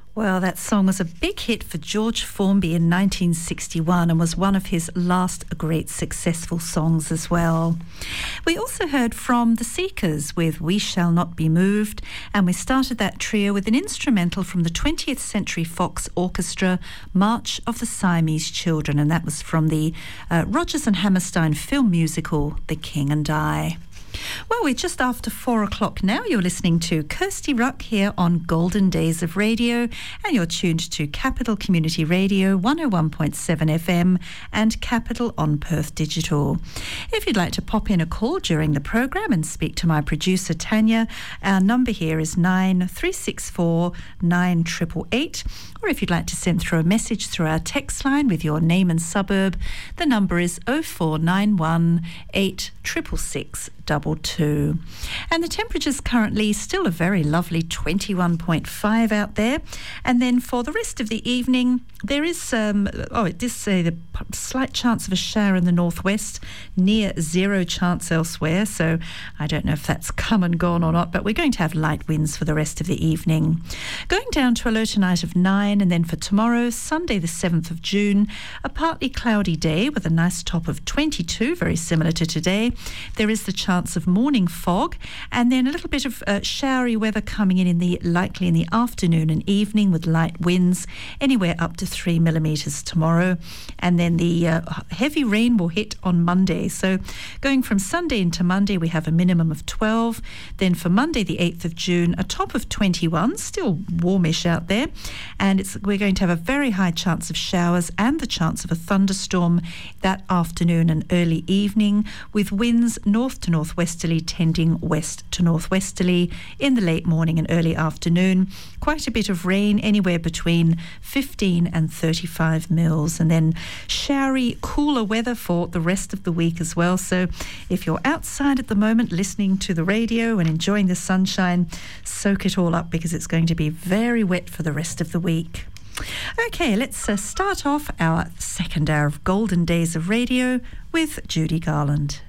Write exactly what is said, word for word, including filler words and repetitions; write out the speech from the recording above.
Well, that song was a big hit for George Formby in nineteen sixty-one and was one of his last great successful songs as well. We also heard from The Seekers with We Shall Not Be Moved, and we started that trio with an instrumental from the twentieth Century Fox Orchestra, March of the Siamese Children, and that was from the uh, Rodgers and Hammerstein film musical, The King and I. Well, we're just after four o'clock now. You're listening to Kirsty Ruck here on Golden Days of Radio, and you're tuned to Capital Community Radio one oh one point seven F M and Capital on Perth Digital. If you'd like to pop in a call during the program and speak to my producer Tanya, our number here is nine three six four nine eight eight eight. Or if you'd like to send through a message through our text line with your name and suburb, the number is oh four nine one eight six six six double two. And the temperature's currently still a very lovely twenty-one point five out there. And then for the rest of the evening, there is, um, oh, it does say the slight chance of a shower in the northwest, near zero chance elsewhere. So I don't know if that's come and gone or not, but we're going to have light winds for the rest of the evening. Going down to a low tonight of nine, and then for tomorrow, Sunday the seventh of June, a partly cloudy day with a nice top of twenty-two, very similar to today. There is the chance of morning fog, and then a little bit of uh, showery weather coming in in the likely in the afternoon and evening with light winds, anywhere up to three millimetres tomorrow. And then the uh, heavy rain will hit on Monday. So going from Sunday into Monday, we have a minimum of twelve. Then for Monday the eighth of June, a top of twenty-one, still warmish out there, and it's we're going to have a very high chance of showers and the chance of a thunderstorm that afternoon and early evening, with winds north to northwesterly tending west to northwesterly in the late morning and early afternoon. Quite a bit of rain, anywhere between fifteen and thirty-five mils, and then showery, cooler weather for the rest of the week as well. So if you're outside at the moment listening to the radio and enjoying the sunshine, soak it all up, because it's going to be very wet for the rest of the week. Okay, let's uh, start off our second hour of Golden Days of Radio with Judy Garland.